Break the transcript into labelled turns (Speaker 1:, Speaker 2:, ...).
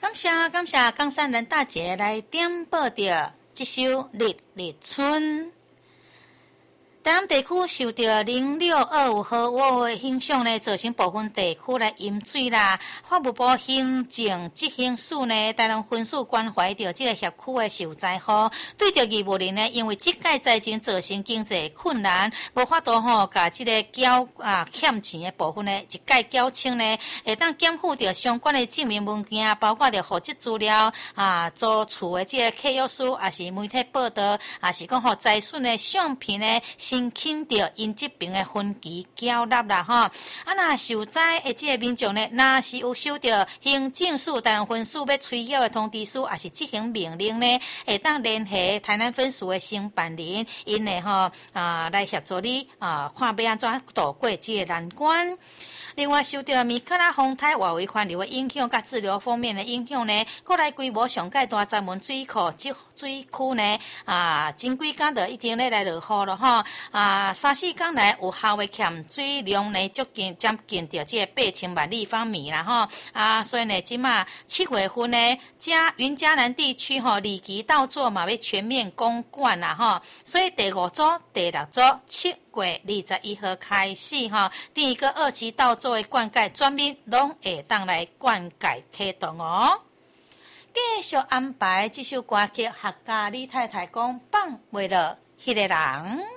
Speaker 1: 感谢冈山兰大姐来点播着这首《日日春》。台南地区受到0625豪雨的影响呢，造成部分地区来淹水啦。法务部行政执行署呢，台南分署关怀着这个辖区的受灾户，对着义务人呢，因为这届灾情造成经济困难，无法度甲这个欠钱的部分呢，一概缴清呢，会当减负着相关的证明文件，包括着户籍资料租厝的这个契约书，也是媒体报道，也是讲财损的相片呢。申请着因这边的分期缴纳啦那受灾的这个民众呢，若是有收到行政署台南分署要催缴的通知书，也是执行命令呢，会当联系台南分署的承办人，因呢来协助你看要安怎度过这个难关。另外，受到米克拉风台外围环流的影响，甲治疗方面的影响呢，国内规模上界大闸门水库积水区呢，前几天就一定咧来落雨了3-4天来有效的欠水量呢，接近到这个8,000万立方米啦所以呢，即马7月份呢，云嘉南地区离期稻作嘛要全面供灌啦所以第5组、第6组7月21号开始第一个2期稻作的灌溉全面拢会当来灌溉启动继续安排这首歌曲，客家李太太讲放袂落迄个人。